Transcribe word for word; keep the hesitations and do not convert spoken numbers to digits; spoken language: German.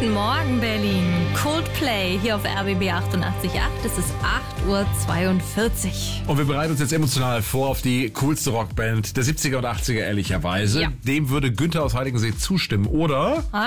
Guten Morgen, Berlin. Coldplay hier auf R B B achtundachtzig Komma acht. Es ist acht Uhr zweiundvierzig. Und wir bereiten uns jetzt emotional vor auf die coolste Rockband der siebziger und achtziger, ehrlicherweise. Ja. Dem würde Günther aus Heiligensee zustimmen, oder?